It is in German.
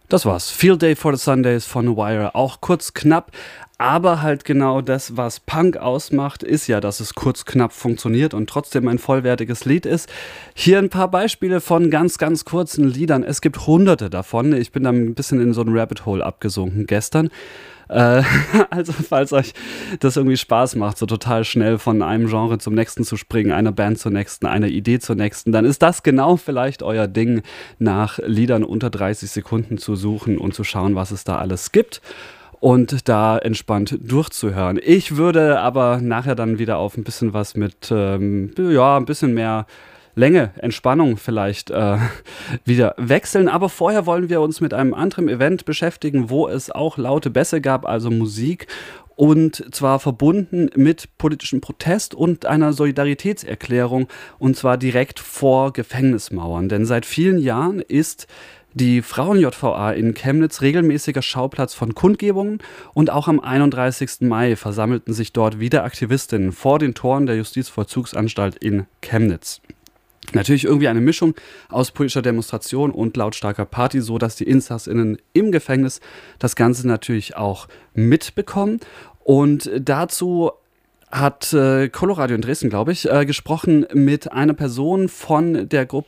Das war's. Field Day for the Sundays von Wire. Auch kurz, knapp. Aber halt genau das, was Punk ausmacht, ist ja, dass es kurz, knapp funktioniert und trotzdem ein vollwertiges Lied ist. Hier ein paar Beispiele von ganz, ganz kurzen Liedern. Es gibt hunderte davon. Ich bin da ein bisschen in so ein Rabbit Hole abgesunken gestern. Also falls euch das irgendwie Spaß macht, so total schnell von einem Genre zum nächsten zu springen, einer Band zur nächsten, einer Idee zur nächsten, dann ist das genau vielleicht euer Ding, nach Liedern unter 30 Sekunden zu suchen und zu schauen, was es da alles gibt. Und da entspannt durchzuhören. Ich würde aber nachher dann wieder auf ein bisschen was mit, ein bisschen mehr Länge, Entspannung vielleicht wieder wechseln. Aber vorher wollen wir uns mit einem anderen Event beschäftigen, wo es auch laute Bässe gab, also Musik. Und zwar verbunden mit politischem Protest und einer Solidaritätserklärung. Und zwar direkt vor Gefängnismauern. Denn seit vielen Jahren ist die Frauen-JVA in Chemnitz regelmäßiger Schauplatz von Kundgebungen und auch am 31. Mai versammelten sich dort wieder Aktivistinnen vor den Toren der Justizvollzugsanstalt in Chemnitz. Natürlich irgendwie eine Mischung aus politischer Demonstration und lautstarker Party, so dass die InsassInnen im Gefängnis das Ganze natürlich auch mitbekommen. Und dazu hat Coloradio in Dresden, glaube ich, gesprochen mit einer Person von der Gruppe